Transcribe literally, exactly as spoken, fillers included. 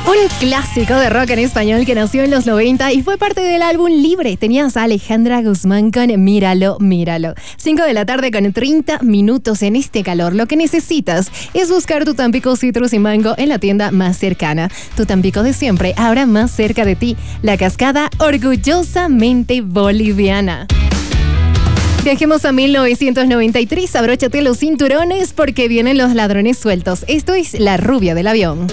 Un clásico de rock en español que nació en los noventa y fue parte del álbum Libre. Tenías a Alejandra Guzmán con Míralo, Míralo. cinco de la tarde con treinta minutos en este calor. Lo que necesitas es buscar tu Tampico Citrus y Mango en la tienda más cercana. Tu Tampico de siempre, ahora más cerca de ti. La Cascada, orgullosamente boliviana. Viajemos a mil novecientos noventa y tres. Abróchate los cinturones porque vienen los ladrones sueltos. Esto es La Rubia del Avión.